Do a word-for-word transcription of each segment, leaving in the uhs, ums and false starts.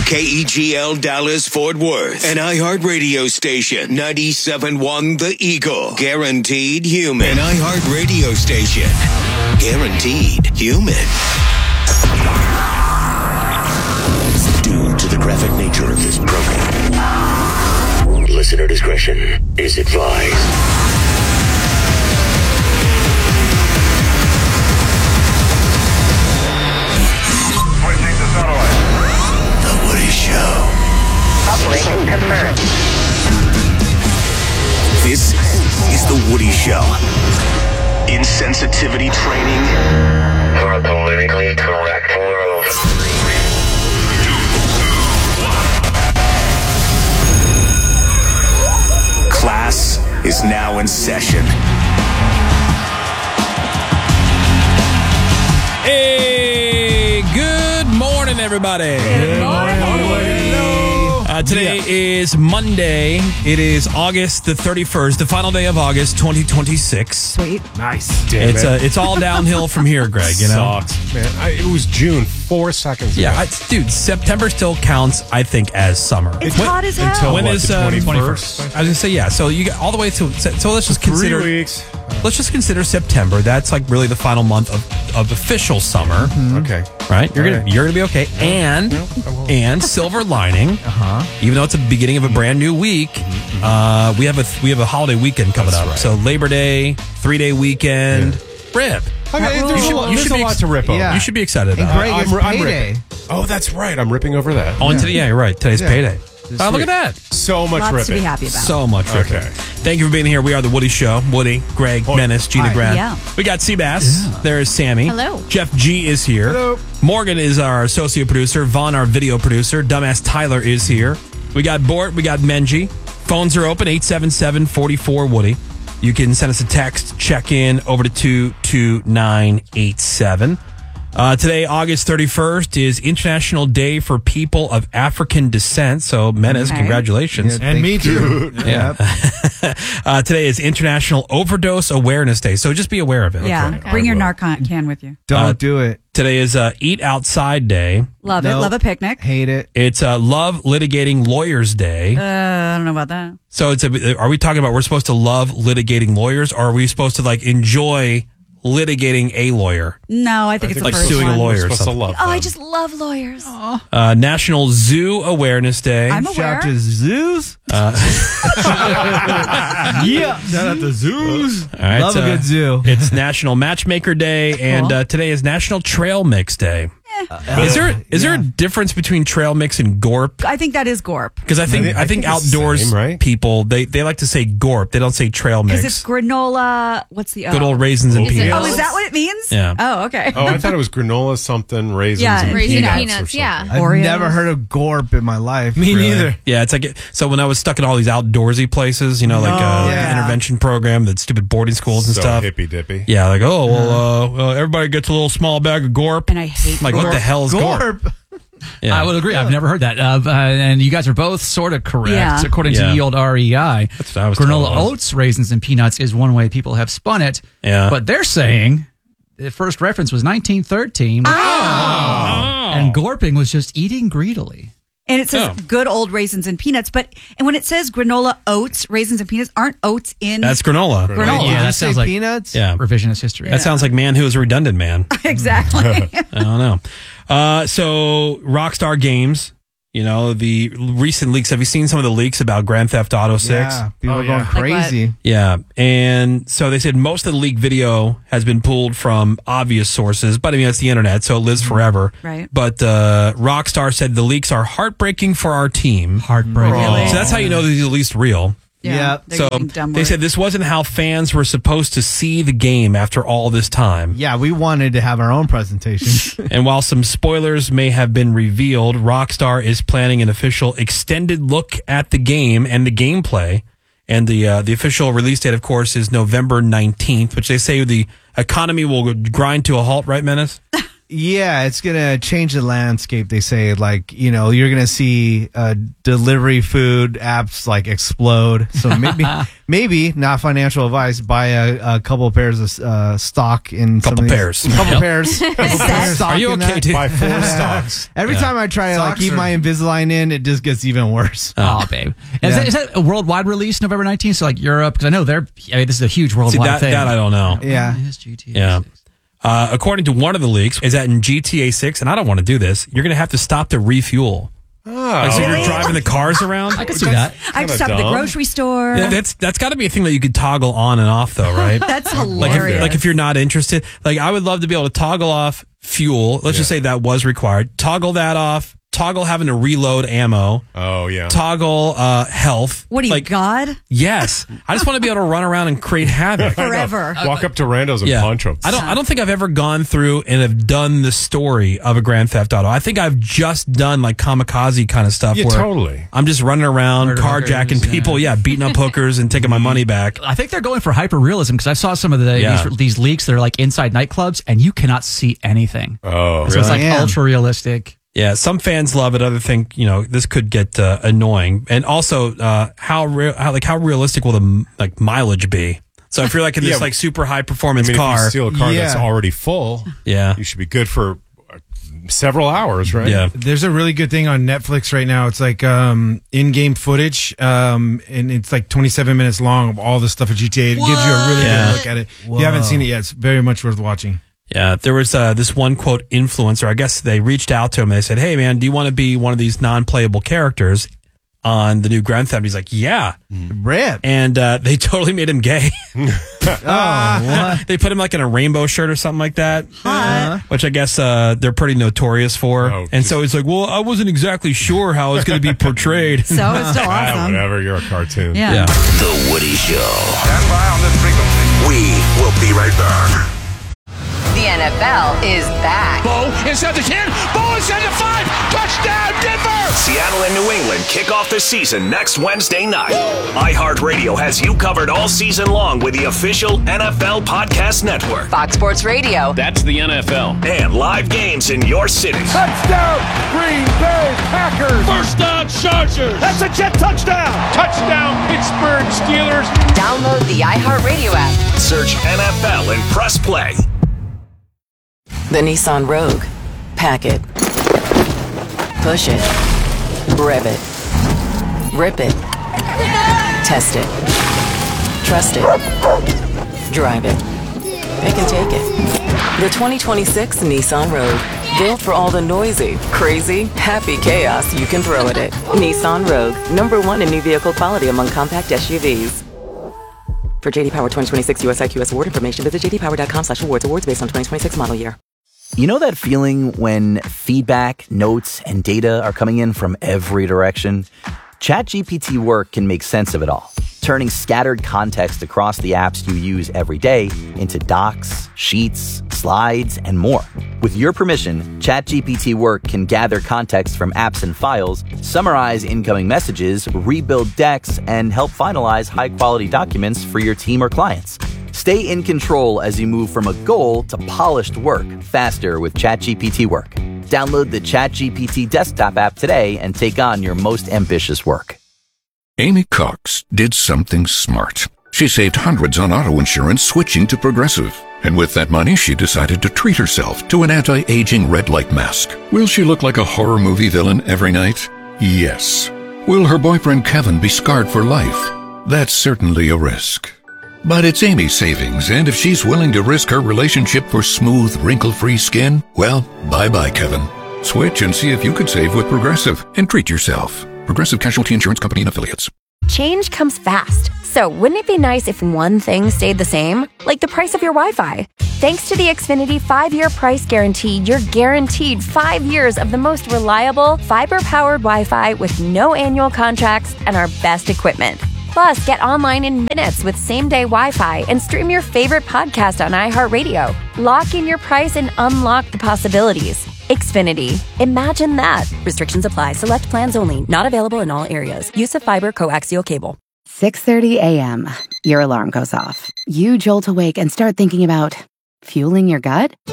K E G L Dallas Fort Worth, an iHeart radio station, ninety-seven point one The Eagle, guaranteed human. An iHeart radio station, guaranteed human. Due to the graphic nature of this program, listener discretion is advised. The Woody Show. Operation confirmed. This is The Woody Show. Insensitivity training For a politically correct world. Class is now in session. Hey, good morning, everybody. Good morning. Uh, today is Monday. It is August the thirty-first, the final day of August, twenty twenty-six. Sweet. Nice. Damn It's it. uh, it's all downhill from here, Greg. You know, Sucks, man. I, it was June, four seconds ago. yeah, I, dude. September still counts, I think, as summer. It's When- hot as hell. Until When what, is, the um, twenty-first? I was gonna say yeah. So you get all the way to so, so let's just Three consider weeks. let's just consider September. That's like really the final month of, of official summer, Okay. right? You're All gonna right. you're gonna be okay. And No, I won't. and silver lining, uh-huh. even though it's the beginning of a brand new week, uh, we have a we have a holiday weekend coming That's up. right. So Labor Day, three day weekend, rip. I mean, You there's should- a, lot, you there's should a be lot ex- to rip over. Yeah. You should be excited And about. Greg, it. it's I'm, I'm payday. ripping. Oh, that's right. I'm ripping over that. Oh, into the, yeah, you're right. Today's Yeah. payday. It's Oh, look sweet. at that. So much Lots ripping. to be happy about. So much ripping. Okay. Thank you for being here. We are the Woody Show. Woody, Greg, Hoi. Menace, Gina Hi. Grant. Yeah. We got Seabass. There is Sammy. Hello. Jeff G is here. Hello. Morgan is our associate producer. Vaughn, our video producer. Dumbass Tyler is here. We got Bort. We got Menji. Phones are open, eight seven seven, four four, Woody. You can send us a text, check in over to two two nine eight seven. Uh, today, August thirty-first, is International Day for People of African Descent. So, Menace, Okay. congratulations. Yeah, And me too. Yeah. uh, today is International Overdose Awareness Day. So just be aware of it. Yeah. Okay. Bring your I will. Narcan can with you. Don't Uh, do it. Today is uh, Eat Outside Day. Love it. No. Love a picnic. Hate it. It's uh, Love Litigating Lawyers Day. Uh, I don't know about that. So it's a, are we talking about we're supposed to love litigating lawyers, or are we supposed to like enjoy litigating a lawyer? No, I think it's like the first suing a one. lawyer. We're or supposed to something. love Oh, I them. just love lawyers. Uh, National Zoo Awareness Day. I'm aware. Shout to zoos. yeah. Shout out to zoos. All right, Love a uh, good zoo. It's National Matchmaker Day, and uh, today is National Trail Mix Day. Is there is there a difference between trail mix and gorp? I think that is gorp. Because I think I, I think, think it's the outdoors same, right? people they, they like to say gorp. They don't say trail Because mix. it's granola. What's the O? Good old raisins and Is it- peanuts. Oh, is that what it means? Yeah. Oh, okay. Oh, I thought it was granola something, raisins, Yeah, and raisin peanuts. peanuts, or something. yeah. I've Oreos. never heard of gorp in my life. Me Really. neither. Yeah, it's like so when I was stuck in all these outdoorsy places, you know, like uh, Oh, yeah. the intervention program, that stupid boarding schools and So stuff. hippy dippy. Yeah, like oh well, uh, well, everybody gets a little small bag of gorp. And I hate like what gorp. the hell is gorp? Gorp. Yeah. I would agree. I've never heard that. Uh, uh, and you guys are both sort of correct, Yeah. according Yeah. to Yield R E I. That's what I was Granola told. oats, raisins, and peanuts is one way people have spun it. Yeah. But they're saying the first reference was nineteen thirteen. Oh. And gorping was just eating greedily. And it says Oh. good old raisins and peanuts. But and when it says granola oats, raisins and peanuts, aren't oats in? That's granola. Granola. Yeah, Did you that say sounds like peanuts. Yeah. revisionist history. That sounds like man who is a redundant man. exactly. I don't know. Uh, so Rockstar Games, you know, the recent leaks. Have you seen some of the leaks about Grand Theft Auto six? Yeah. People Oh, are yeah. going crazy. Yeah. And so they said most of the leaked video has been pulled from obvious sources, but I mean, it's the internet, so it lives forever. Right. But uh, Rockstar said the leaks are heartbreaking for our team. Heartbreaking. Really? So that's how you know these are at least real. Yeah. They're So using dumb they words. said this wasn't how fans were supposed to see the game after all this time. Yeah, we wanted to have our own presentation. And while some spoilers may have been revealed, Rockstar is planning an official extended look at the game and the gameplay. And the uh, the official release date, of course, is November nineteenth, which they say the economy will grind to a halt, right, Menace? Yeah, it's gonna change the landscape. They say, like, you know, you're gonna see uh, delivery food apps like explode. So maybe, maybe not financial advice. Buy a, a couple of pairs of uh, stock in Couple some of these- pairs. couple Yep. pairs. Couple pairs of stock Are you in okay, that. dude? Buy four stocks. Every Yeah. time I try to like Socks keep or- my Invisalign in, it just gets even worse. Oh, babe. And Yeah. is, that, is that a worldwide release, November nineteenth? So, like, Europe? Because I know they're, I mean, this is a huge See, worldwide that, thing. that I don't know. Yeah. It's G T A Yeah. six. Uh, according to one of the leaks, is that in G T A six, and I don't want to do this, you're going to have to stop to refuel. Oh, Like, so you're driving the cars around. I can see that. I just Kinda stop at the dumb. grocery store. Yeah, that's that's got to be a thing that you could toggle on and off, though, right? That's Like if, hilarious. like if you're not interested, like I would love to be able to toggle off fuel. Let's just say that was required. Toggle that off. Toggle having to reload ammo. Oh, yeah. Toggle uh, health. what are you, like, God? Yes, I just want to be able to run around and create havoc. Forever. Walk up to randos and Yeah. punch them. I don't. I don't think I've ever gone through and have done the story of a Grand Theft Auto. I think I've just done like kamikaze kind of stuff. Yeah, where totally. I'm just running around, Murder carjacking hookers, people. Yeah, beating up hookers and taking my money back. I think they're going for hyper realism because I saw some of the Yeah. these, these leaks that are like inside nightclubs and you cannot see anything. Oh, So it's like Damn. ultra realistic. Yeah, some fans love it. Other think you know this could get uh, annoying. And also, uh, how real, how like how realistic will the m- like mileage be? So if you're like in this Yeah. like super high I performance mean, if you car, steal a car that's Yeah. already full, yeah, you should be good for uh, several hours, right? yeah. There's a really good thing on Netflix right now. It's like um, in-game footage, um, and it's like twenty-seven minutes long of all the stuff at G T A. It gives you a really Yeah. good look at it. If you haven't seen it yet, it's very much worth watching. Yeah, there was uh, this one quote influencer. I guess they reached out to him. And they said, "Hey, man, do you want to be one of these non-playable characters on the new Grand Theft?" He's like, "Yeah," Rip. and uh, they totally made him gay. Oh, what? They put him like in a rainbow shirt or something like that, Hot. which I guess uh, they're pretty notorious for. Oh, and so he's like, "Well, I wasn't exactly sure how it's going to be portrayed." So it's still Ah, awesome. whatever. You're a cartoon. Yeah. Yeah. The Woody Show. Stand by on this frequency. We will be right back. The N F L is back. Bo inside the ten. Bo inside the five. Touchdown, Denver! Seattle and New England kick off the season next Wednesday night. iHeartRadio has you covered all season long with the official N F L Podcast Network Fox Sports Radio. That's the N F L. and live games in your city. Touchdown, Green Bay Packers. First down, Chargers. That's a jet touchdown. Touchdown, Pittsburgh Steelers. Download the iHeartRadio app. Search N F L and press play. The Nissan Rogue. Pack it. Push it. Rev it. Rip it. Test it. Trust it. Drive it. Pick and take it. The twenty twenty-six Nissan Rogue. Built for all the noisy, crazy, happy chaos you can throw at it. Nissan Rogue. Number one in new vehicle quality among compact S U Vs. For J D Power twenty twenty-six U S I Q S award information, visit j d power dot com slash awards. Awards based on twenty twenty-six model year. You know that feeling when feedback, notes, and data are coming in from every direction? ChatGPT Work can make sense of it all, turning scattered context across the apps you use every day into docs, sheets, slides, and more. With your permission, ChatGPT Work can gather context from apps and files, summarize incoming messages, rebuild decks, and help finalize high-quality documents for your team or clients. Stay in control as you move from a goal to polished work faster with ChatGPT Work. Download the ChatGPT desktop app today and take on your most ambitious work. Amy Cox did something smart. She saved hundreds on auto insurance switching to Progressive. And with that money, she decided to treat herself to an anti-aging red light mask. Will she look like a horror movie villain every night? Yes. Will her boyfriend Kevin be scarred for life? That's certainly a risk. But it's Amy's savings, and if she's willing to risk her relationship for smooth, wrinkle-free skin, well, bye-bye, Kevin. Switch and see if you could save with Progressive and treat yourself. Progressive Casualty Insurance Company and Affiliates. Change comes fast. So wouldn't it be nice if one thing stayed the same? Like the price of your Wi-Fi. Thanks to the Xfinity five-year price guarantee, you're guaranteed five years of the most reliable, fiber-powered Wi-Fi with no annual contracts and our best equipment. Plus, get online in minutes with same-day Wi-Fi and stream your favorite podcast on iHeartRadio. Lock in your price and unlock the possibilities. Xfinity. Imagine that. Restrictions apply. Select plans only. Not available in all areas. Use of fiber coaxial cable. six thirty a.m. Your alarm goes off. You jolt awake and start thinking about fueling your gut?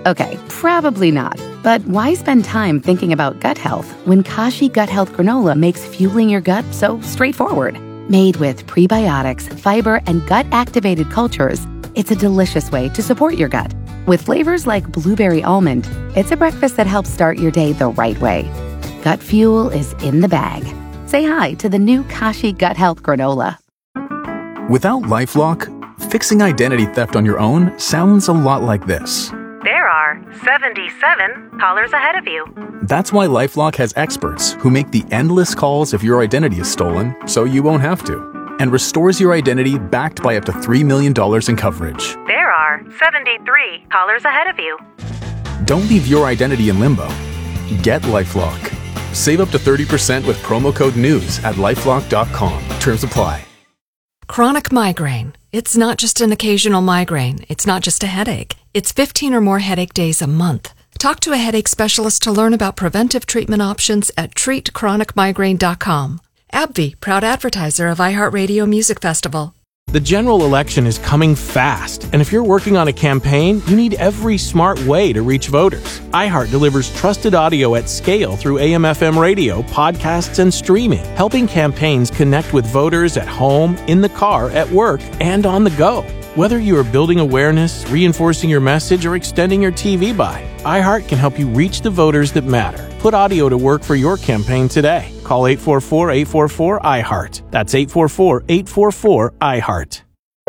Okay, probably not. But why spend time thinking about gut health when Kashi Gut Health Granola makes fueling your gut so straightforward? Made with prebiotics, fiber, and gut-activated cultures, it's a delicious way to support your gut. With flavors like blueberry almond, it's a breakfast that helps start your day the right way. Gut fuel is in the bag. Say hi to the new Kashi Gut Health Granola. Without LifeLock, fixing identity theft on your own sounds a lot like this. There are seventy-seven callers ahead of you. That's why LifeLock has experts who make the endless calls if your identity is stolen so you won't have to, and restores your identity backed by up to three million dollars in coverage. There are seventy-three callers ahead of you. Don't leave your identity in limbo. Get LifeLock. Save up to thirty percent with promo code NEWS at lifelock dot com. Terms apply. Chronic migraine. It's not just an occasional migraine. It's not just a headache. It's fifteen or more headache days a month. Talk to a headache specialist to learn about preventive treatment options at treat chronic migraine dot com. AbbVie, proud advertiser of iHeartRadio Music Festival. The general election is coming fast, and if you're working on a campaign, you need every smart way to reach voters. iHeart delivers trusted audio at scale through A M F M radio, podcasts, and streaming, helping campaigns connect with voters at home, in the car, at work, and on the go. Whether you are building awareness, reinforcing your message, or extending your T V buy, iHeart can help you reach the voters that matter. Put audio to work for your campaign today. Call eight four four, eight four four, I heart. That's eight four four, eight four four, I heart.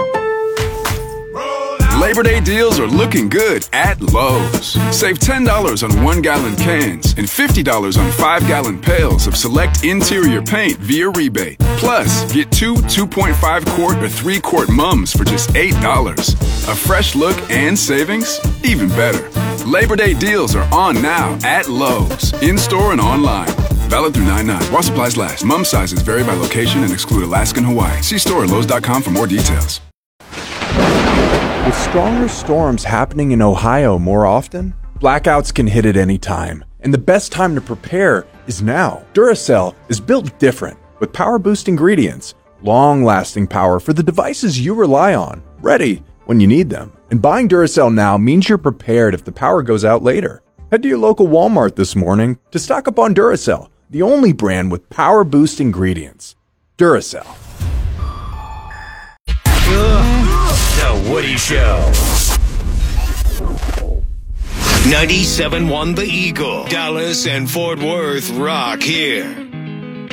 Labor Day deals are looking good at Lowe's. Save ten dollars on one-gallon cans and fifty dollars on five-gallon pails of select interior paint via rebate. Plus, get two two point five quart or three quart mums for just eight dollars. A fresh look and savings? Even better. Labor Day deals are on now at Lowe's, in-store and online. Valid through nine nine. While supplies last. Mum sizes vary by location and exclude Alaska and Hawaii. See store at lowes dot com for more details. With stronger storms happening in Ohio more often, blackouts can hit at any time. And the best time to prepare is now. Duracell is built different, with power boost ingredients, long-lasting power for the devices you rely on, ready when you need them. And buying Duracell now means you're prepared if the power goes out later. Head to your local Walmart this morning to stock up on Duracell, the only brand with power boost ingredients. Duracell. The Woody Show. ninety-seven point one The Eagle. Dallas and Fort Worth rock here.